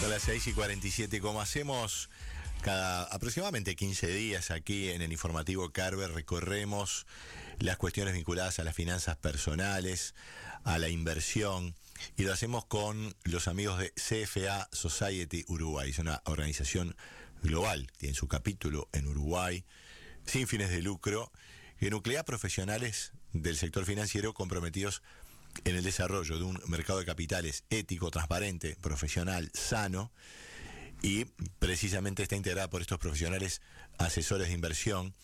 Son las 6:47, como hacemos cada aproximadamente 15 días aquí en el informativo Carver, recorremos las cuestiones vinculadas a las finanzas personales, a la inversión, y lo hacemos con los amigos de CFA Society Uruguay. Es una organización global, tiene su capítulo en Uruguay, sin fines de lucro, que nuclea profesionales del sector financiero comprometidos en el desarrollo de un mercado de capitales ético, transparente, profesional, sano, y precisamente está integrada por estos profesionales asesores de inversión.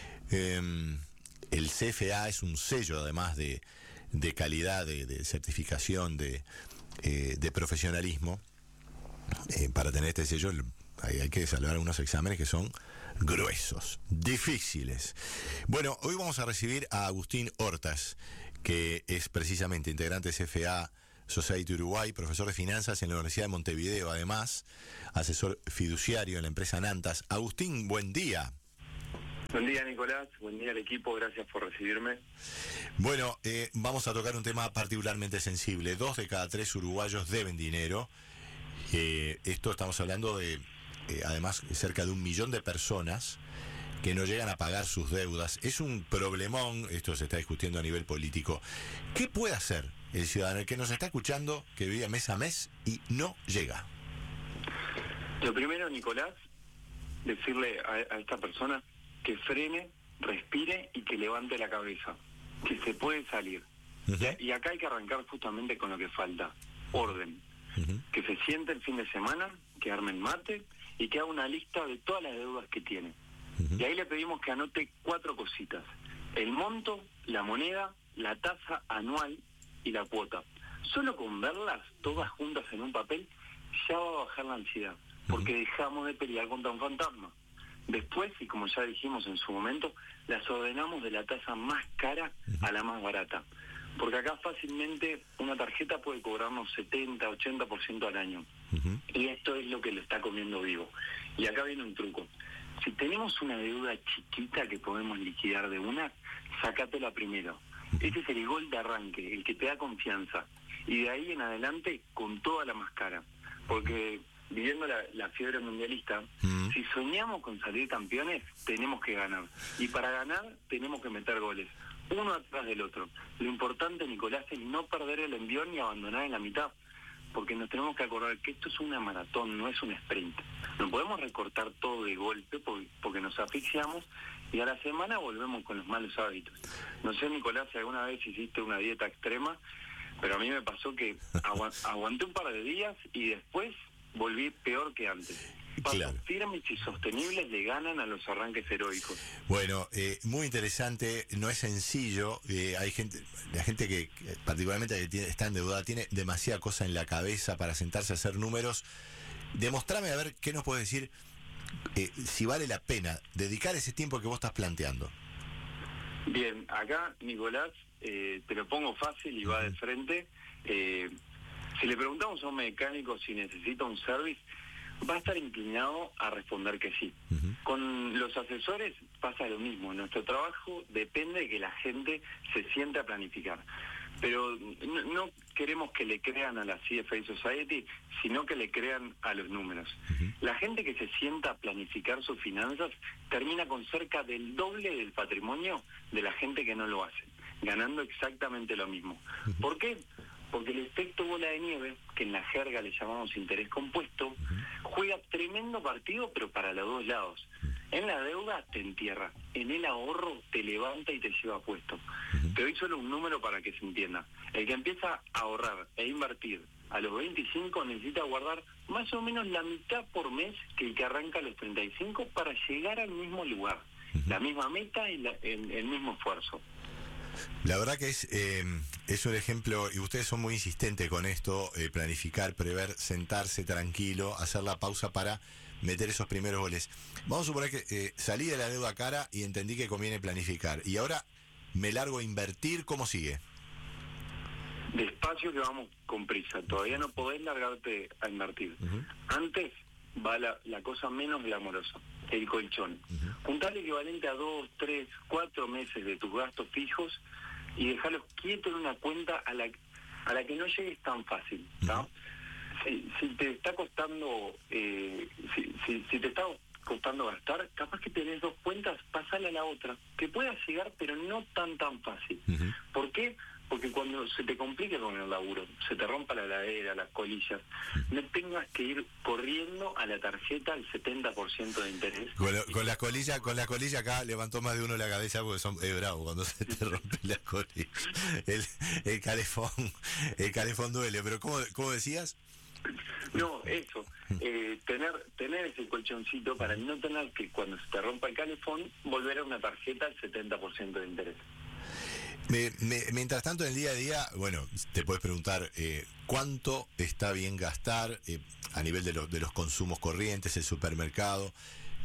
El CFA es un sello, además de calidad, de certificación, de profesionalismo. Para tener este sello hay que salvar unos exámenes que son gruesos, difíciles. Bueno, hoy vamos a recibir a Agustín Hortas, que es precisamente integrante de CFA Society Uruguay, profesor de finanzas en la Universidad de Montevideo, además asesor fiduciario en la empresa Nantas. Agustín, buen día. Buen día, Nicolás, buen día al equipo, gracias por recibirme. Bueno, vamos a tocar un tema particularmente sensible. 2 de cada 3 uruguayos deben dinero. Esto estamos hablando de, además, cerca de 1 millón de personas que no llegan a pagar sus deudas. Es un problemón, esto se está discutiendo a nivel político. ¿Qué puede hacer el ciudadano, el que nos está escuchando, que vive mes a mes y no llega? Lo primero, Nicolás, decirle a esta persona que frene, respire y que levante la cabeza, que se puede salir. Y acá hay que arrancar justamente con lo que falta: orden. Que se siente el fin de semana, que arme el mate y que haga una lista de todas las deudas que tiene. Y ahí le pedimos que anote 4 cositas: el monto, la moneda, la tasa anual y la cuota. Solo con verlas todas juntas en un papel ya va a bajar la ansiedad, porque dejamos de pelear contra un fantasma. Después, y como ya dijimos en su momento, las ordenamos de la tasa más cara a la más barata. Porque acá fácilmente una tarjeta puede cobrarnos 70, 80% al año. Y esto es lo que lo está comiendo vivo. Y acá viene un truco: si tenemos una deuda chiquita que podemos liquidar de una, sácatela primero. Ese es el gol de arranque, el que te da confianza. Y de ahí en adelante, con toda la más cara. Porque viviendo la fiebre mundialista, si soñamos con salir campeones, tenemos que ganar. Y para ganar, tenemos que meter goles, uno atrás del otro. Lo importante, Nicolás, es no perder el envión ni abandonar en la mitad, porque nos tenemos que acordar que esto es una maratón, no es un sprint. No podemos recortar todo de golpe porque nos asfixiamos y a la semana volvemos con los malos hábitos. No sé, Nicolás, si alguna vez hiciste una dieta extrema, pero a mí me pasó que aguanté un par de días y después volví peor que antes. Pasos firmes y sostenibles le ganan a los arranques heroicos. Bueno, muy interesante, no es sencillo. Hay la gente que particularmente que está endeudada, tiene demasiada cosa en la cabeza para sentarse a hacer números. Demostrame a ver qué nos puedes decir, si vale la pena dedicar ese tiempo que vos estás planteando. Bien, acá, Nicolás, te lo pongo fácil y va de frente. Si le preguntamos a un mecánico si necesita un service, va a estar inclinado a responder que sí. Con los asesores pasa lo mismo. Nuestro trabajo depende de que la gente se siente a planificar. Pero no queremos que le crean a la CFA Society, sino que le crean a los números. La gente que se sienta a planificar sus finanzas termina con cerca del doble del patrimonio de la gente que no lo hace, ganando exactamente lo mismo. ¿Por qué? Porque el efecto bola de nieve, que en la jerga le llamamos interés compuesto, juega tremendo partido, pero para los dos lados. En la deuda te entierra, en el ahorro te levanta y te lleva puesto. Te doy solo un número para que se entienda. El que empieza a ahorrar e invertir a los 25 necesita guardar más o menos la mitad por mes que el que arranca a los 35 para llegar al mismo lugar, la misma meta y el mismo esfuerzo. La verdad que es un ejemplo, y ustedes son muy insistentes con esto: planificar, prever, sentarse tranquilo, hacer la pausa para meter esos primeros goles. Vamos a suponer que salí de la deuda cara y entendí que conviene planificar, y ahora me largo a invertir. ¿Cómo sigue? Despacio, que vamos con prisa. Todavía no podés largarte a invertir. Antes va la cosa menos glamorosa: el colchón. Juntar el equivalente a 2, 3, 4 meses de tus gastos fijos y dejarlos quietos en una cuenta a la que no llegues tan fácil, ¿tá? si te está costando, si te está costando gastar, capaz que tenés 2 cuentas, pasale a la otra, que pueda llegar, pero no tan fácil. Uh-huh. ¿Por qué? Porque cuando se te complique con el laburo, se te rompa la heladera, las colillas, no tengas que ir corriendo a la tarjeta al 70% de interés. Con la colilla acá levantó más de uno la cabeza porque es bravo cuando se te rompe la colilla. El calefón duele, pero ¿cómo decías? No, eso, tener ese colchoncito para no tener que cuando se te rompa el calefón volver a una tarjeta al 70% de interés. Mientras tanto, en el día a día, bueno, te puedes preguntar cuánto está bien gastar a nivel de los consumos corrientes, el supermercado.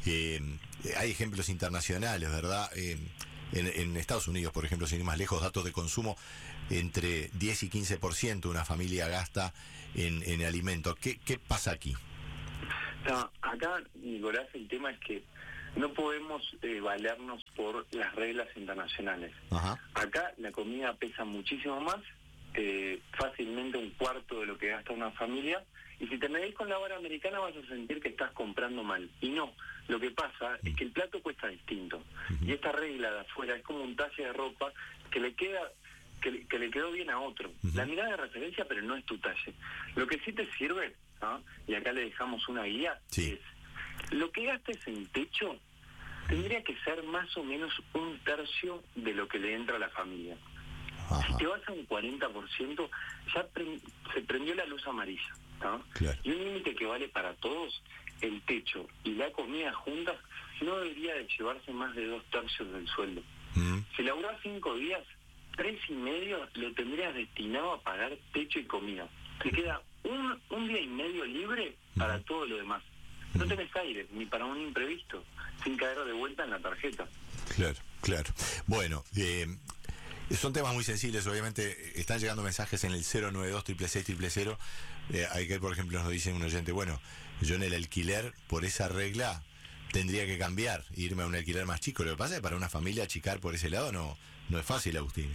Hay ejemplos internacionales, ¿verdad? En Estados Unidos, por ejemplo, sin ir más lejos, datos de consumo, entre 10 y 15% una familia gasta en alimentos. ¿Qué pasa aquí? No, acá, Nicolás, el tema es que no podemos valernos por las reglas internacionales. Ajá. Acá la comida pesa muchísimo más, fácilmente un cuarto de lo que gasta una familia, y si te medís con la vara americana vas a sentir que estás comprando mal. Y no, lo que pasa es que el plato cuesta distinto. Y esta regla de afuera es como un talle de ropa que le quedó bien a otro. La mirada de referencia, pero no es tu talle. Lo que sí te sirve, ¿no? Y acá le dejamos una guía, sí, es lo que gastes en techo tendría que ser más o menos 1/3 de lo que le entra a la familia. Ajá. Si te vas a un 40%, ya se prendió la luz amarilla, ¿no? Claro. Y un límite que vale para todos, el techo y la comida juntas, no debería de llevarse más de 2/3 del sueldo. Si laburás 5 días, 3,5 lo tendrías destinado a pagar techo y comida. Te queda un día y medio libre para todo lo demás. No tenés aire, ni para un imprevisto, sin caer de vuelta en la tarjeta. Claro. Bueno, son temas muy sensibles, obviamente. Están llegando mensajes en el 092-666-000. Hay que, por ejemplo, nos dicen un oyente, bueno, yo en el alquiler, por esa regla, tendría que cambiar, irme a un alquiler más chico. Lo que pasa es que para una familia achicar por ese lado no es fácil, Agustín.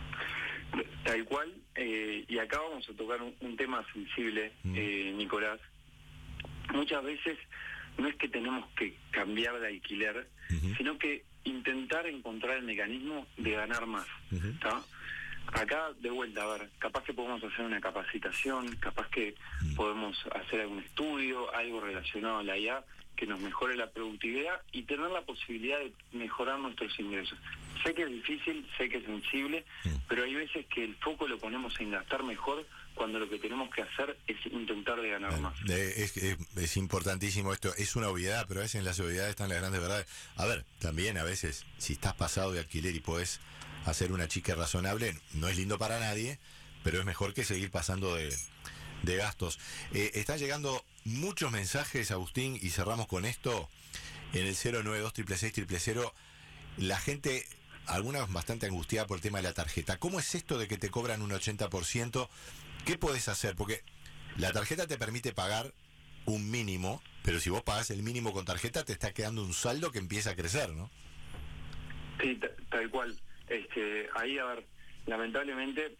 Tal cual, y acá vamos a tocar un tema sensible, Nicolás. Muchas veces no es que tenemos que cambiar de alquiler, sino que intentar encontrar el mecanismo de ganar más. ¿Tá? Acá, de vuelta, a ver, capaz que podemos hacer una capacitación, capaz que podemos hacer algún estudio, algo relacionado a la IA, que nos mejore la productividad y tener la posibilidad de mejorar nuestros ingresos. Sé que es difícil, sé que es sensible, pero hay veces que el foco lo ponemos en gastar mejor cuando lo que tenemos que hacer es intentar de ganar más. Es importantísimo esto, es una obviedad, pero a veces en las obviedades están las grandes verdades. A ver, también a veces, si estás pasado de alquiler y podés hacer una chica razonable, no es lindo para nadie, pero es mejor que seguir pasando de gastos. Están llegando muchos mensajes, Agustín, y cerramos con esto en el 092-666-000. La gente, algunas bastante angustiada por el tema de la tarjeta. ¿Cómo es esto de que te cobran un 80%? ¿Qué podés hacer? Porque la tarjeta te permite pagar un mínimo, pero si vos pagás el mínimo con tarjeta te está quedando un saldo que empieza a crecer, ¿no? Sí, tal cual. Ahí, a ver, lamentablemente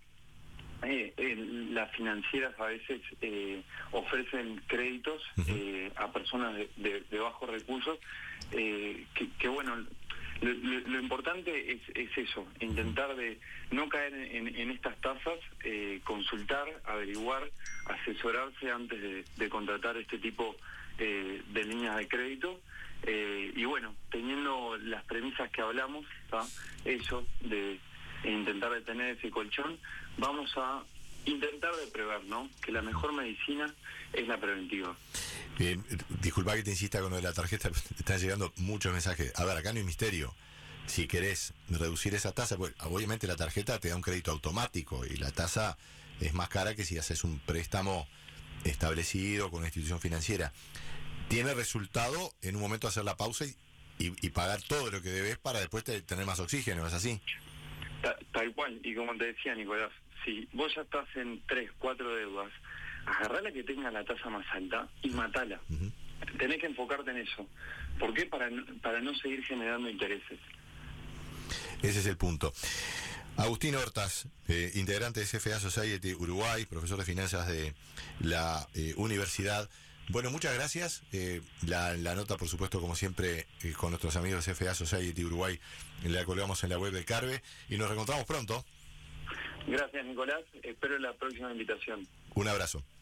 las financieras a veces ofrecen créditos a personas de bajos recursos, que bueno, lo importante es eso, intentar de no caer en estas tazas, consultar, averiguar, asesorarse antes de contratar este tipo de líneas de crédito, y bueno, teniendo las premisas que hablamos, ¿tá? Eso de intentar de tener ese colchón, vamos a intentar de prever, ¿no? Que la mejor medicina es la preventiva. Disculpa que te insista con lo de la tarjeta, te están llegando muchos mensajes. A ver, acá no hay misterio. Si querés reducir esa tasa, pues obviamente la tarjeta te da un crédito automático y la tasa es más cara que si haces un préstamo establecido con una institución financiera. Tiene resultado en un momento hacer la pausa y pagar todo lo que debes para después tener más oxígeno, ¿es así? Tal cual, y como te decía, Nicolás, si vos ya estás en 3, 4 deudas, agarrá la que tenga la tasa más alta y matala. Tenés que enfocarte en eso. ¿Por qué? Para no seguir generando intereses. Ese es el punto. Agustín Hortas, integrante de CFA Society Uruguay, profesor de finanzas de la universidad. Bueno, muchas gracias. La nota, por supuesto, como siempre, con nuestros amigos de CFA Society Uruguay, la colgamos en la web del Carve y nos reencontramos pronto. Gracias, Nicolás. Espero la próxima invitación. Un abrazo.